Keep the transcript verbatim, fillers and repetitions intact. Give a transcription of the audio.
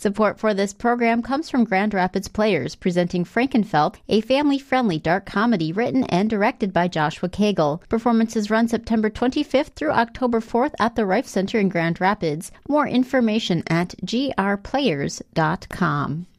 Support for this program comes from Grand Rapids Players, presenting Frankenfeld, a family-friendly dark comedy written and directed by Joshua Cagle. Performances run September twenty-fifth through October fourth at the Rife Center in Grand Rapids. More information at g r players dot com.